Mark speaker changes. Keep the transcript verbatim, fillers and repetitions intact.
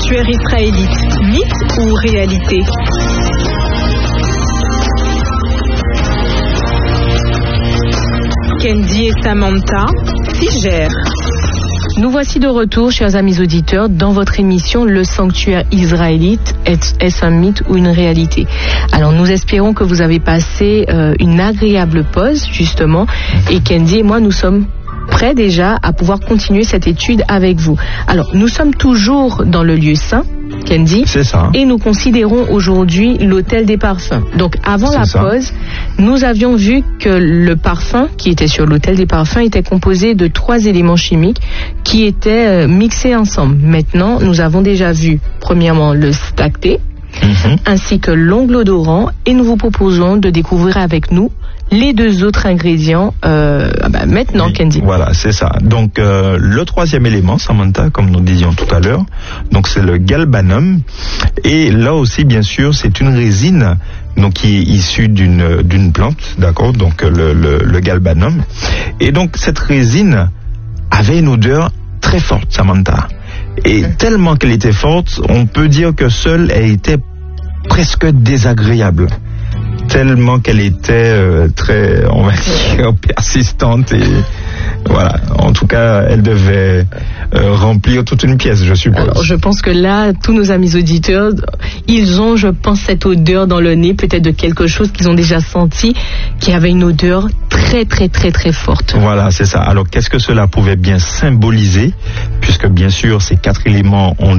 Speaker 1: sanctuaire israélite, mythe ou réalité? Kendi et Samantha s'y gèrent.
Speaker 2: Nous voici de retour, chers amis auditeurs, dans votre émission Le Sanctuaire Israélite, est-ce un mythe ou une réalité? Alors nous espérons que vous avez passé euh, une agréable pause, justement, et Kendi et moi, nous sommes prêts déjà à pouvoir continuer cette étude avec vous. Alors, nous sommes toujours dans le lieu saint, Kendi.
Speaker 3: C'est ça.
Speaker 2: Et nous considérons aujourd'hui l'autel des parfums. Donc, avant la
Speaker 3: ça.
Speaker 2: pause, nous avions vu que le parfum qui était sur l'autel des parfums était composé de trois éléments chimiques qui étaient euh, mixés ensemble. Maintenant, nous avons déjà vu, premièrement, le stacté, mm-hmm. ainsi que l'ongle odorant, et nous vous proposons de découvrir avec nous les deux autres ingrédients euh, bah maintenant, oui, Kendi.
Speaker 3: Voilà, c'est ça. Donc, euh, le troisième élément, Samantha, comme nous disions tout à l'heure, donc c'est le galbanum. Et là aussi, bien sûr, c'est une résine donc qui est issue d'une d'une plante, d'accord, donc le, le, le galbanum. Et donc, cette résine avait une odeur très forte, Samantha. Et mmh. tellement qu'elle était forte, on peut dire que seule, elle était presque désagréable. Tellement qu'elle était euh, très, on va dire, persistante et voilà. En tout cas, elle devait euh, remplir toute une pièce, je suppose.
Speaker 2: Alors, je pense que là, tous nos amis auditeurs, ils ont, je pense, cette odeur dans le nez, peut-être de quelque chose qu'ils ont déjà senti, qui avait une odeur très, très, très, très forte.
Speaker 3: Voilà, c'est ça. Alors, qu'est-ce que cela pouvait bien symboliser, puisque bien sûr, ces quatre éléments ont